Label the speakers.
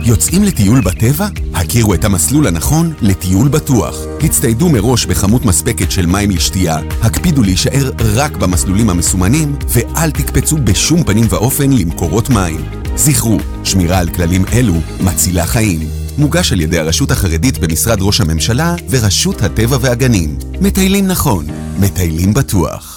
Speaker 1: יוצאים לטיול בטבע? הכירו את המסלול הנכון לטיול בטוח. הצטיידו מראש בכמות מספקת של מים לשתייה, הקפידו להישאר רק במסלולים המסומנים, ואל תקפצו בשום פנים ואופן למקורות מים. זכרו, שמירה על כללים אלו מצילה חיים. מוגש על ידי הרשות החרדית במשרד ראש הממשלה ורשות הטבע והגנים. מטיילים נכון, מטיילים בטוח.